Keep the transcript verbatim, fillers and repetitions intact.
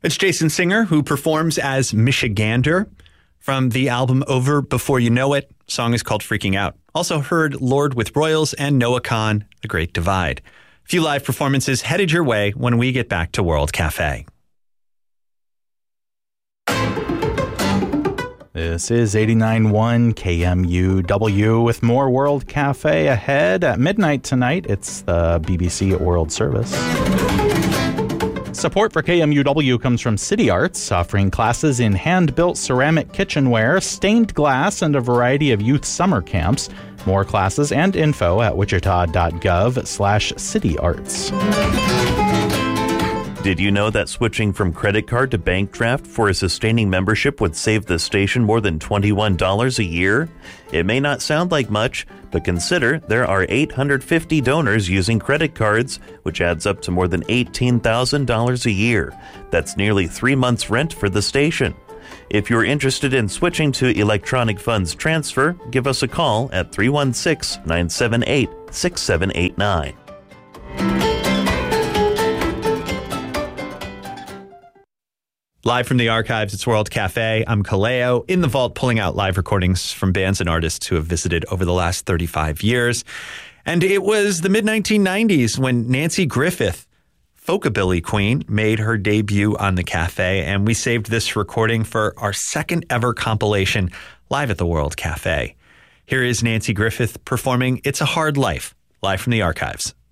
It's Jason Singer, who performs as Michigander from the album Over Before You Know It. Song is called Freaking Out. Also heard Lord with Royals and Noah Kahan, The Great Divide. A few live performances headed your way when we get back to World Cafe. This is eighty-nine point one K M U W with more World Cafe ahead. At midnight tonight, it's the B B C World Service. Support for K M U W comes from City Arts, offering classes in hand-built ceramic kitchenware, stained glass, and a variety of youth summer camps. More classes and info at wichita.gov slash cityarts. Did you know that switching from credit card to bank draft for a sustaining membership would save the station more than twenty-one dollars a year? It may not sound like much, but consider there are eight hundred fifty donors using credit cards, which adds up to more than eighteen thousand dollars a year. That's nearly three months' rent for the station. If you're interested in switching to electronic funds transfer, give us a call at three one six, nine seven eight, six seven eight nine. Live from the archives, it's World Cafe. I'm Kaleo in the vault, pulling out live recordings from bands and artists who have visited over the last thirty-five years. And it was the mid nineteen nineties when Nanci Griffith, Folkabilly Queen, made her debut on the Cafe, and we saved this recording for our second ever compilation live at the World Cafe. Here is Nanci Griffith performing It's a Hard Life, live from the archives.